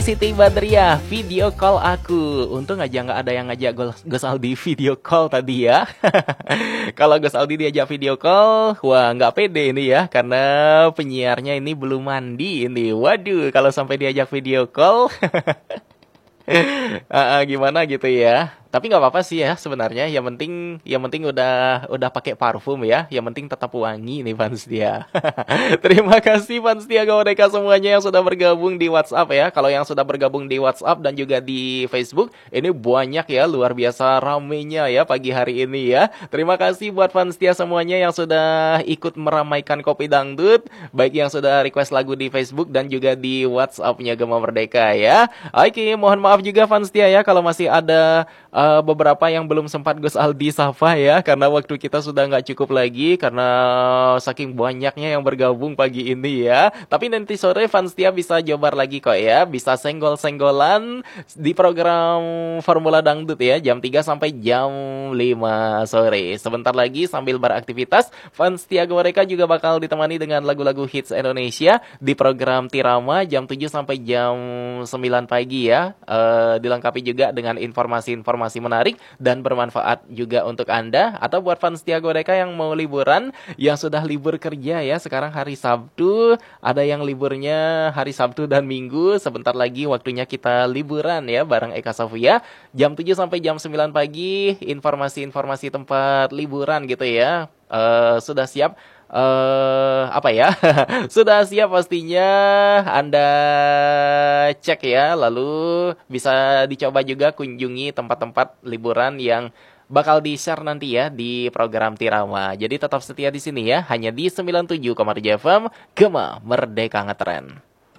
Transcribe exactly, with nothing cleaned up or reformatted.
Siti Badriah, video call aku. Untung aja nggak ada yang ngajak Gos Gus Aldi video call tadi ya. Kalau Gus Aldi diajak video call, wah nggak pede ini ya, karena penyiarnya ini belum mandi ini. Waduh, kalau sampai diajak video call, ah, ah, gimana gitu ya. Tapi nggak apa-apa sih ya sebenarnya. Yang penting, yang penting udah udah pakai parfum ya. Yang penting tetap wangi nih fans dia. Terima kasih fans dia mereka semuanya yang sudah bergabung di WhatsApp ya. Kalau yang sudah bergabung di WhatsApp dan juga di Facebook, ini banyak ya, luar biasa ramenya ya pagi hari ini ya. Terima kasih buat fans dia semuanya yang sudah ikut meramaikan Kopi Dangdut, baik yang sudah request lagu di Facebook dan juga di WhatsApp-nya Gema Merdeka ya. Oke, mohon maaf juga fans dia ya kalau masih ada uh, beberapa yang belum sempat Gus Aldi sapa ya, karena waktu kita sudah nggak cukup lagi karena saking banyaknya yang bergabung pagi ini ya. Tapi nanti sore fans dia bisa jobar lagi kok ya, bisa senggol-senggolan di program Formula Dangdut ya, jam tiga sampai jam lima sore. Sebentar lagi sambil beraktivitas, fans Tia mereka juga bakal ditemani dengan lagu-lagu hits Indonesia di program Tirama jam tujuh sampai jam sembilan pagi ya. Uh, dilengkapi juga dengan informasi-informasi menarik dan bermanfaat juga untuk Anda, atau buat fans Tia Godeka yang mau liburan, yang sudah libur kerja ya, sekarang hari Sabtu, ada yang liburnya hari Sabtu dan Minggu, sebentar lagi waktunya kita liburan ya bareng Eka Sofia, jam tujuh sampai jam sembilan pagi, informasi-informasi tempat liburan gitu ya. Uh, sudah siap? Uh, apa ya? Sudah siap pastinya Anda cek ya, lalu bisa dicoba juga kunjungi tempat-tempat liburan yang bakal di-share nanti ya di program Tirama. Jadi tetap setia di sini ya, hanya di sembilan puluh tujuh koma tujuh F M Gema Merdeka Ngetren.